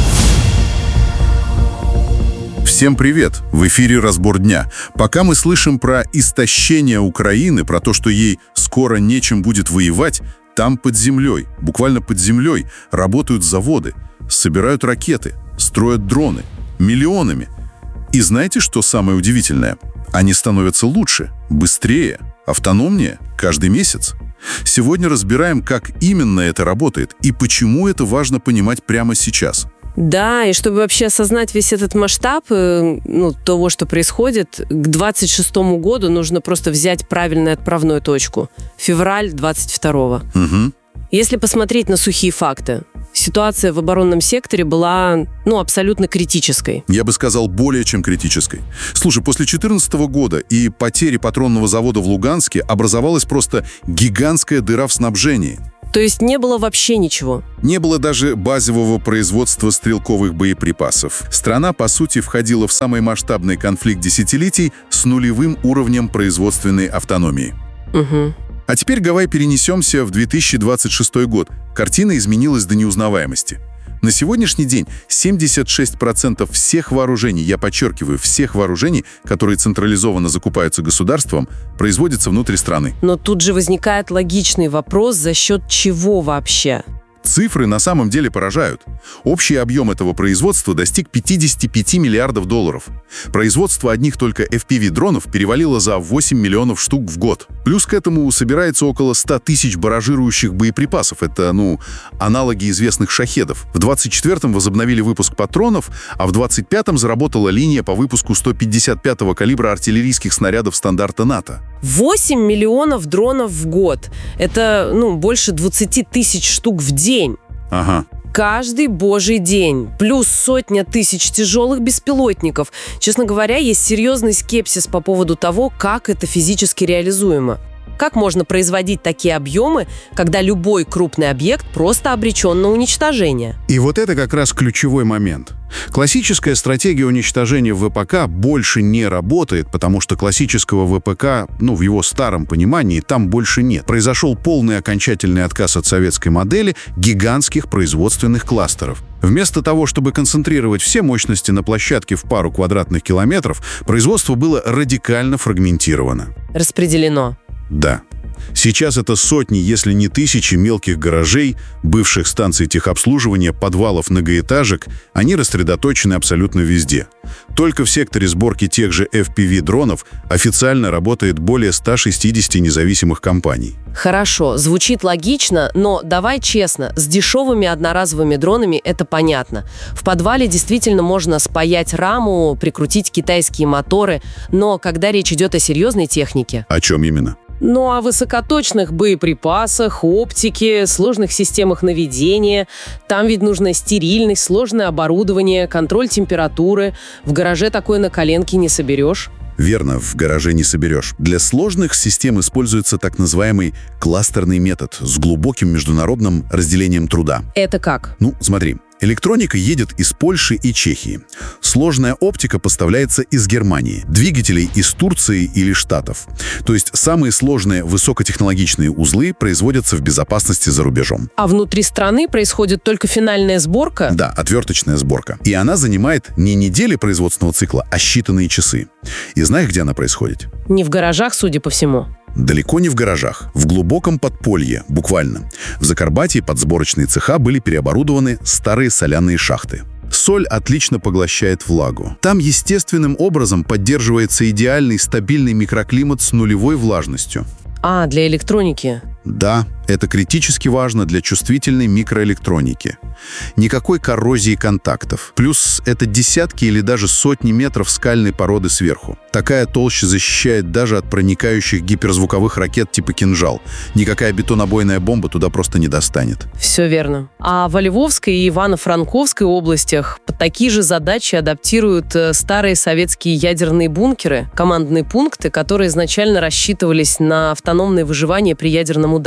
Всем привет! В эфире «Разбор дня». Пока мы слышим про истощение Украины, про то, что ей скоро нечем будет воевать, там под землей, буквально под землей, работают заводы, собирают ракеты, строят дроны. Миллионами. И знаете, что самое удивительное? Они становятся лучше, быстрее, автономнее каждый месяц. Сегодня разбираем, как именно это работает и почему это важно понимать прямо сейчас. Да, и чтобы вообще осознать весь этот масштаб ну, того, что происходит, к двадцать шестому году нужно просто взять правильную отправную точку. Февраль двадцать второго. Угу. Если посмотреть на сухие факты, ситуация в оборонном секторе была, ну, абсолютно критической. Я бы сказал, более чем критической. Слушай, после две тысячи четырнадцатого года и потери патронного завода в Луганске образовалась просто гигантская дыра в снабжении. То есть не было вообще ничего? Не было даже базового производства стрелковых боеприпасов. Страна, по сути, входила в самый масштабный конфликт десятилетий с нулевым уровнем производственной автономии. Угу. А теперь давай перенесемся в две тысячи двадцать шестой год. Картина изменилась до неузнаваемости. На сегодняшний день семьдесят шесть процентов всех вооружений, я подчеркиваю, всех вооружений, которые централизованно закупаются государством, производятся внутри страны. Но тут же возникает логичный вопрос, за счет чего вообще? Цифры на самом деле поражают. Общий объем этого производства достиг пятидесяти пяти миллиардов долларов. Производство одних только эф пи ви-дронов перевалило за восемь миллионов штук в год. Плюс к этому собирается около ста тысяч барражирующих боеприпасов. Это, ну, аналоги известных шахедов. В двадцать четвёртом возобновили выпуск патронов, а в двадцать пятом заработала линия по выпуску сто пятьдесят пятого калибра артиллерийских снарядов стандарта НАТО. восемь миллионов дронов в год. Это, ну, больше двадцати тысяч штук в день. Ага. Каждый божий день. Плюс сотня тысяч тяжелых беспилотников. Честно говоря, есть серьезный скепсис по поводу того, как это физически реализуемо. Как можно производить такие объемы, когда любой крупный объект просто обречен на уничтожение? И вот это как раз ключевой момент. Классическая стратегия уничтожения вэ пэ ка больше не работает, потому что классического вэ пэ ка, ну, в его старом понимании, там больше нет. Произошел полный окончательный отказ от советской модели гигантских производственных кластеров. Вместо того, чтобы концентрировать все мощности на площадке в пару квадратных километров, производство было радикально фрагментировано. Распределено. Да. Сейчас это сотни, если не тысячи мелких гаражей, бывших станций техобслуживания, подвалов многоэтажек. Они рассредоточены абсолютно везде. Только в секторе сборки тех же эф пи ви-дронов официально работает более ста шестидесяти независимых компаний. Хорошо, звучит логично, но давай честно, с дешевыми одноразовыми дронами это понятно. В подвале действительно можно спаять раму, прикрутить китайские моторы, но когда речь идет о серьезной технике... О чем именно? Ну, о высокоточных боеприпасах, оптике, сложных системах наведения. Там ведь нужна стерильность, сложное оборудование, контроль температуры. В гараже такое на коленке не соберешь. Верно, в гараже не соберешь. Для сложных систем используется так называемый кластерный метод с глубоким международным разделением труда. Это как? Ну, смотри. Электроника едет из Польши и Чехии. Сложная оптика поставляется из Германии, двигателей из Турции или Штатов. То есть самые сложные высокотехнологичные узлы производятся в безопасности за рубежом. А внутри страны происходит только финальная сборка? Да, отверточная сборка. И она занимает не недели производственного цикла, а считанные часы. И знаешь, где она происходит? Не в гаражах, судя по всему. Далеко не в гаражах, в глубоком подполье, буквально. В Закарпатье под сборочные цеха были переоборудованы старые соляные шахты. Соль отлично поглощает влагу. Там естественным образом поддерживается идеальный стабильный микроклимат с нулевой влажностью. А, для электроники. Да, это критически важно для чувствительной микроэлектроники. Никакой коррозии контактов. Плюс это десятки или даже сотни метров скальной породы сверху. Такая толща защищает даже от проникающих гиперзвуковых ракет типа «Кинжал». Никакая бетонобойная бомба туда просто не достанет. Все верно. А во Львовской и Ивано-Франковской областях под такие же задачи адаптируют старые советские ядерные бункеры, командные пункты, которые изначально рассчитывались на автономное выживание при ядерном ударе.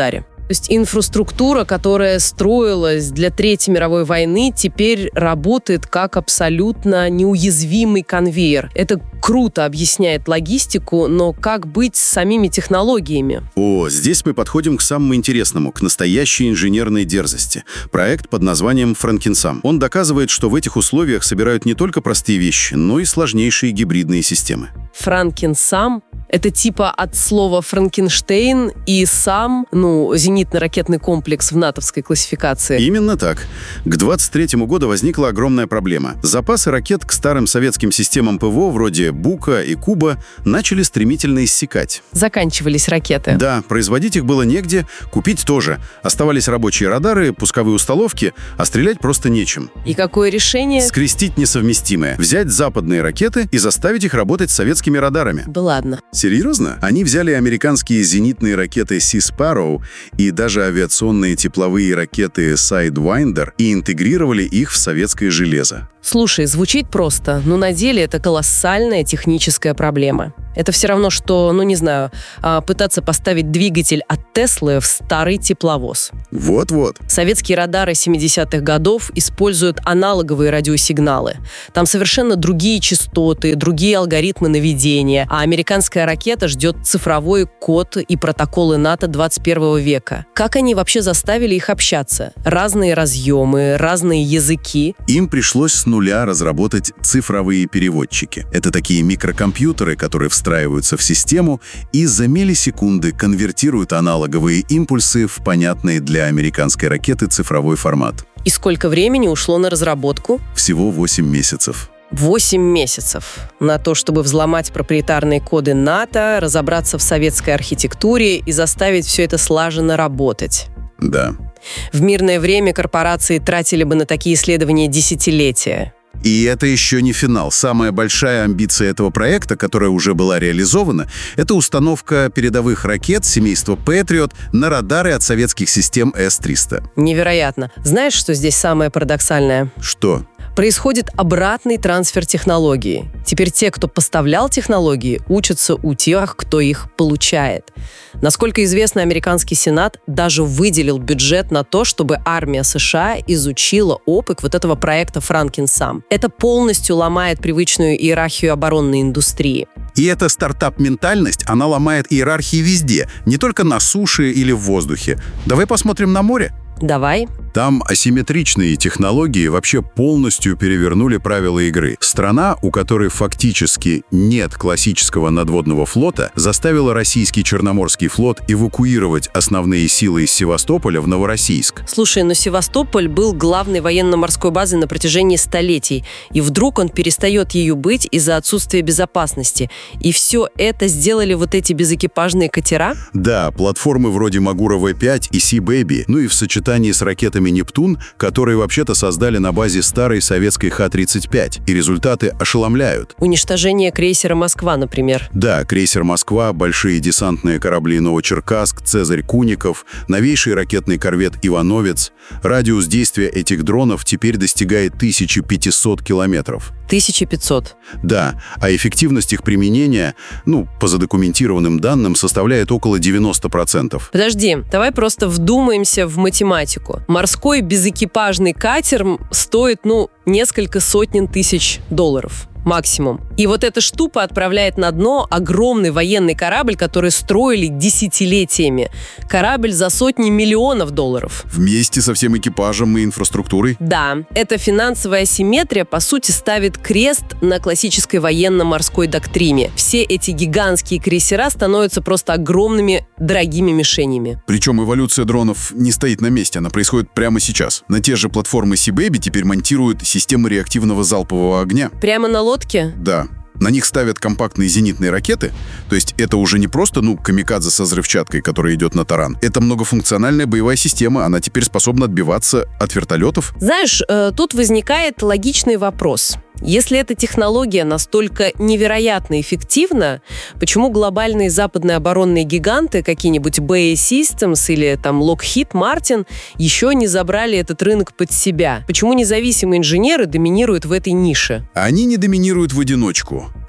То есть инфраструктура, которая строилась для Третьей мировой войны, теперь работает как абсолютно неуязвимый конвейер. Это круто объясняет логистику, но как быть с самими технологиями? О, здесь мы подходим к самому интересному, к настоящей инженерной дерзости. Проект под названием «Франкенсам». Он доказывает, что в этих условиях собирают не только простые вещи, но и сложнейшие гибридные системы. Франкенсам — это типа от слова Франкенштейн и сам, ну, зенитно-ракетный комплекс в натовской классификации. Именно так. К двадцать третьему году возникла огромная проблема. Запасы ракет к старым советским системам ПВО, вроде Бука и Куба, начали стремительно иссякать. Заканчивались ракеты. Да, производить их было негде, купить тоже. Оставались рабочие радары, пусковые установки, а стрелять просто нечем. И какое решение? Скрестить несовместимое. Взять западные ракеты и заставить их работать с советскими радарами. Да ладно. Серьезно? Они взяли американские зенитные ракеты Sea Sparrow и даже авиационные тепловые ракеты Sidewinder и интегрировали их в советское железо. Слушай, звучит просто, но на деле это колоссальная техническая проблема. Это все равно, что, ну не знаю, пытаться поставить двигатель от Теслы в старый тепловоз. Вот-вот. Советские радары семидесятых годов используют аналоговые радиосигналы. Там совершенно другие частоты, другие алгоритмы наведения, а американская ракета ждет цифровой код и протоколы НАТО двадцать первого века. Как они вообще заставили их общаться? Разные разъемы, разные языки. Им пришлось с нуля разработать цифровые переводчики. Это такие микрокомпьютеры, которые встраиваются в систему и за миллисекунды конвертируют аналоговые импульсы в понятный для американской ракеты цифровой формат. И сколько времени ушло на разработку? Всего восемь месяцев. Восемь месяцев на то, чтобы взломать проприетарные коды НАТО, разобраться в советской архитектуре и заставить все это слаженно работать. Да. В мирное время корпорации тратили бы на такие исследования десятилетия. И это еще не финал. Самая большая амбиция этого проекта, которая уже была реализована, это установка передовых ракет семейства Patriot на радары от советских систем эс триста. Невероятно. Знаешь, что здесь самое парадоксальное? Что? Происходит обратный трансфер технологии. Теперь те, кто поставлял технологии, учатся у тех, кто их получает. Насколько известно, американский Сенат даже выделил бюджет на то, чтобы армия США изучила опыт вот этого проекта «Франкенсам». Это полностью ломает привычную иерархию оборонной индустрии. И эта стартап-ментальность, она ломает иерархии везде, не только на суше или в воздухе. Давай посмотрим на море. Давай. Там асимметричные технологии вообще полностью перевернули правила игры. Страна, у которой фактически нет классического надводного флота, заставила российский Черноморский флот эвакуировать основные силы из Севастополя в Новороссийск. Слушай, но Севастополь был главной военно-морской базой на протяжении столетий, и вдруг он перестает ею быть из-за отсутствия безопасности. И все это сделали вот эти безэкипажные катера? Да, платформы вроде Магура-вэ пять и Sea Baby, ну и в сочетании с ракетами «Нептун», которые вообще-то создали на базе старой советской Х тридцать пять, и результаты ошеломляют. Уничтожение крейсера «Москва», например. Да, крейсер «Москва», большие десантные корабли «Новочеркасск», «Цезарь Куников», новейший ракетный корвет «Ивановец». Радиус действия этих дронов теперь достигает тысяча пятьсот километров. тысяча пятьсот? Да, а эффективность их применения, ну, по задокументированным данным, составляет около девяноста процентов. Подожди, давай просто вдумаемся в математику. Морской безэкипажный катер стоит, ну, несколько сотен тысяч долларов. Максимум. И вот эта штука отправляет на дно огромный военный корабль, который строили десятилетиями. Корабль за сотни миллионов долларов. Вместе со всем экипажем и инфраструктурой? Да. Эта финансовая асимметрия, по сути, ставит крест на классической военно-морской доктрине. Все эти гигантские крейсера становятся просто огромными, дорогими мишенями. Причем эволюция дронов не стоит на месте, она происходит прямо сейчас. На те же платформы Sea Baby теперь монтируют системы реактивного залпового огня. Прямо на лодке? Да. На них ставят компактные зенитные ракеты, то есть это уже не просто, ну, камикадзе со взрывчаткой, которая идет на таран. Это многофункциональная боевая система, она теперь способна отбиваться от вертолетов. Знаешь, э, тут возникает логичный вопрос. Если эта технология настолько невероятно эффективна, почему глобальные западные оборонные гиганты, какие-нибудь би эй ай Systems или там Lockheed Martin, еще не забрали этот рынок под себя? Почему независимые инженеры доминируют в этой нише? Они не доминируют в одиночку.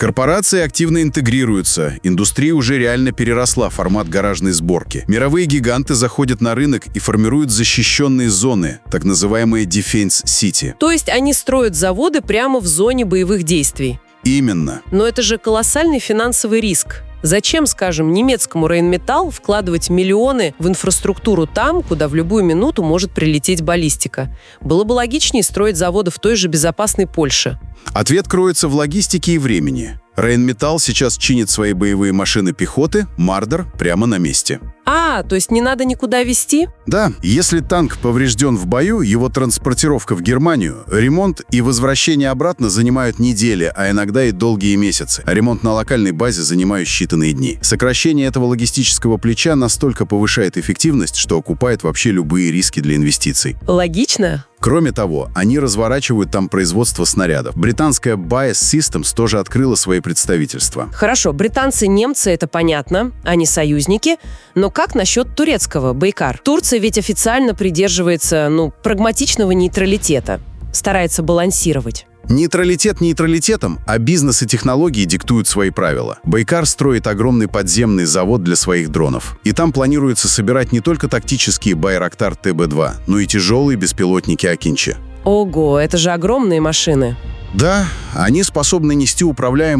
Корпорации активно интегрируются, индустрия уже реально переросла формат гаражной сборки. Мировые гиганты заходят на рынок и формируют защищенные зоны, так называемые Defense City. То есть они строят заводы прямо в зоне боевых действий? Именно. Но это же колоссальный финансовый риск. Зачем, скажем, немецкому Rheinmetall вкладывать миллионы в инфраструктуру там, куда в любую минуту может прилететь баллистика? Было бы логичнее строить заводы в той же безопасной Польше. Ответ кроется в логистике и времени. Rheinmetall сейчас чинит свои боевые машины пехоты, Мардер, прямо на месте. А, то есть не надо никуда везти? Да, если танк поврежден в бою, его транспортировка в Германию, ремонт и возвращение обратно занимают недели, а иногда и долгие месяцы. А ремонт на локальной базе занимает считанные дни. Сокращение этого логистического плеча настолько повышает эффективность, что окупает вообще любые риски для инвестиций. Логично. Кроме того, они разворачивают там производство снарядов. Британская Bias Systems тоже открыла свои представительства. Хорошо, британцы, немцы, это понятно, они союзники. Но как насчет турецкого, Байкар? Турция ведь официально придерживается, ну, прагматичного нейтралитета. Старается балансировать. Нейтралитет нейтралитетом, а бизнес и технологии диктуют свои правила. Байкар строит огромный подземный завод для своих дронов. И там планируется собирать не только тактические Байрактар Тэ Бэ два, но и тяжелые беспилотники Акинчи. Ого, это же огромные машины. Да, они способны нести управляемые